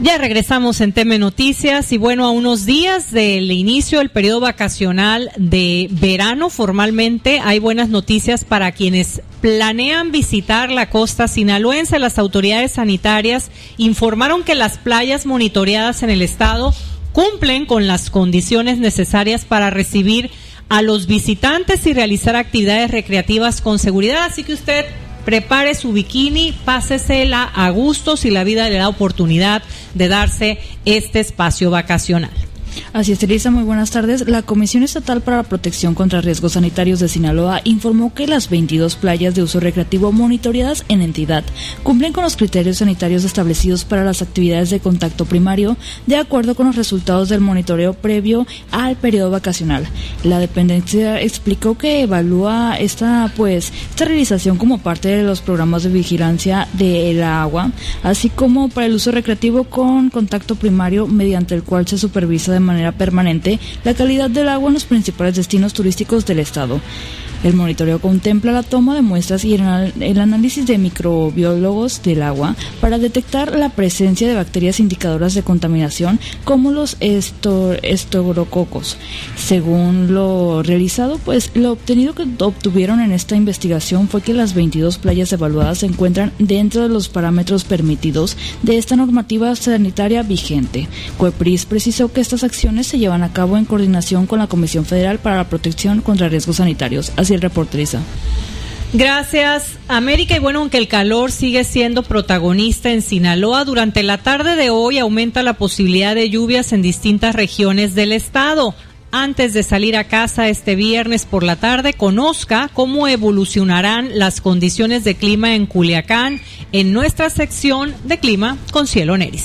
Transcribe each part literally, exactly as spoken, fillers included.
Ya regresamos en T M Noticias y bueno, a unos días del inicio del periodo vacacional de verano formalmente hay buenas noticias para quienes planean visitar la costa sinaloense. Las autoridades sanitarias informaron que las playas monitoreadas en el estado cumplen con las condiciones necesarias para recibir a los visitantes y realizar actividades recreativas con seguridad, así que usted prepare su bikini, pásesela a gusto si la vida le da oportunidad de darse este espacio vacacional. Así es, Elisa, muy buenas tardes. La Comisión Estatal para la Protección contra Riesgos Sanitarios de Sinaloa informó que las veintidós playas de uso recreativo monitoreadas en entidad cumplen con los criterios sanitarios establecidos para las actividades de contacto primario, de acuerdo con los resultados del monitoreo previo al periodo vacacional. La dependencia explicó que evalúa esta, pues, esta realización como parte de los programas de vigilancia del agua, así como para el uso recreativo con contacto primario, mediante el cual se supervisa de manera permanente la calidad del agua en los principales destinos turísticos del estado. El monitoreo contempla la toma de muestras y el análisis de microbiólogos del agua para detectar la presencia de bacterias indicadoras de contaminación como los estreptococos. Según lo realizado, pues lo obtenido que obtuvieron en esta investigación fue que las veintidós playas evaluadas se encuentran dentro de los parámetros permitidos de esta normativa sanitaria vigente. COEPRIS precisó que estas acciones se llevan a cabo en coordinación con la Comisión Federal para la Protección contra Riesgos Sanitarios. Así el reporteriza. Gracias, América. Y bueno, aunque el calor sigue siendo protagonista en Sinaloa, durante la tarde de hoy aumenta la posibilidad de lluvias en distintas regiones del estado. Antes de salir a casa este viernes por la tarde, conozca cómo evolucionarán las condiciones de clima en Culiacán en nuestra sección de Clima con Cielo Neris.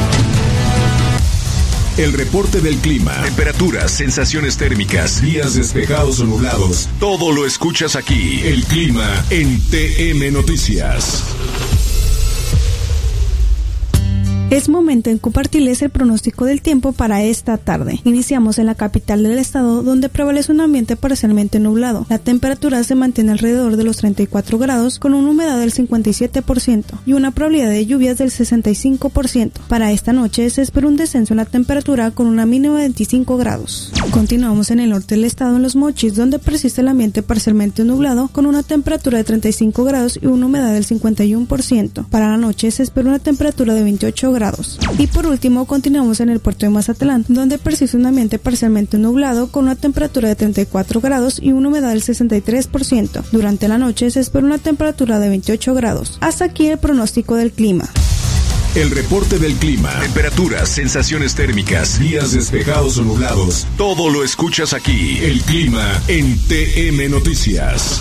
El reporte del clima, temperaturas, sensaciones térmicas, días despejados o nublados, todo lo escuchas aquí. El clima en T M Noticias. Es momento en compartirles el pronóstico del tiempo para esta tarde. Iniciamos en la capital del estado, donde prevalece un ambiente parcialmente nublado. La temperatura se mantiene alrededor de los treinta y cuatro grados, con una humedad del cincuenta y siete por ciento y una probabilidad de lluvias del sesenta y cinco por ciento. Para esta noche se espera un descenso en la temperatura con una mínima de veinticinco grados. Continuamos en el norte del estado, en Los Mochis, donde persiste el ambiente parcialmente nublado, con una temperatura de treinta y cinco grados y una humedad del cincuenta y uno por ciento. Para la noche se espera una temperatura de veintiocho grados. Y por último, continuamos en el puerto de Mazatlán, donde persiste un ambiente parcialmente nublado con una temperatura de treinta y cuatro grados y una humedad del sesenta y tres por ciento. Durante la noche se espera una temperatura de veintiocho grados. Hasta aquí el pronóstico del clima. El reporte del clima, temperaturas, sensaciones térmicas, días despejados o nublados, todo lo escuchas aquí. El clima en T M Noticias.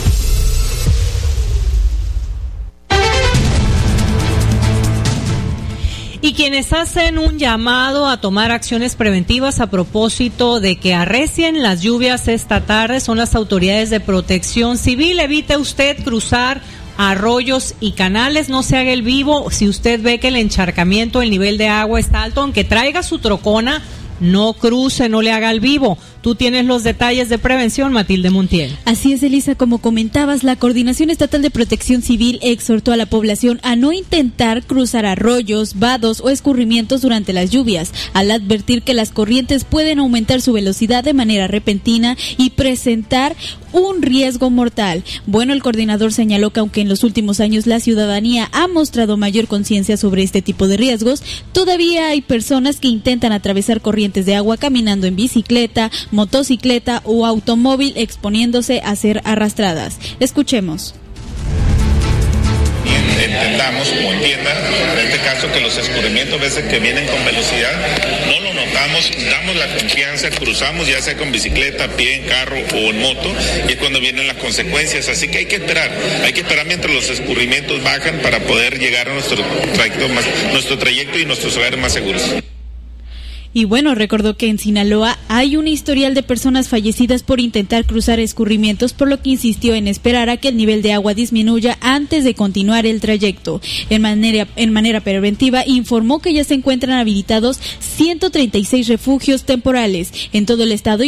Y quienes hacen un llamado a tomar acciones preventivas a propósito de que arrecien las lluvias esta tarde son las autoridades de Protección Civil. Evite usted cruzar arroyos y canales, no se haga el vivo. Si usted ve que el encharcamiento, el nivel de agua está alto, aunque traiga su trocona, no cruce, no le haga el vivo. Tú tienes los detalles de prevención, Matilde Montiel. Así es, Elisa, como comentabas, la Coordinación Estatal de Protección Civil exhortó a la población a no intentar cruzar arroyos, vados o escurrimientos durante las lluvias, al advertir que las corrientes pueden aumentar su velocidad de manera repentina y presentar un riesgo mortal. Bueno, el coordinador señaló que aunque en los últimos años la ciudadanía ha mostrado mayor conciencia sobre este tipo de riesgos, todavía hay personas que intentan atravesar corrientes de agua caminando en bicicleta, motocicleta o automóvil, exponiéndose a ser arrastradas. Escuchemos. Entendamos, como entiendan, en este caso, que los escurrimientos a veces que vienen con velocidad no lo notamos, damos la confianza, cruzamos ya sea con bicicleta, a pie, en carro o en moto, y es cuando vienen las consecuencias. Así que hay que esperar, hay que esperar mientras los escurrimientos bajan para poder llegar a nuestro trayecto, más, nuestro trayecto y nuestros hogares más seguros. Y bueno, recordó que en Sinaloa hay un historial de personas fallecidas por intentar cruzar escurrimientos, por lo que insistió en esperar a que el nivel de agua disminuya antes de continuar el trayecto. En manera, en manera preventiva, informó que ya se encuentran habilitados ciento treinta y seis refugios temporales en todo el estado.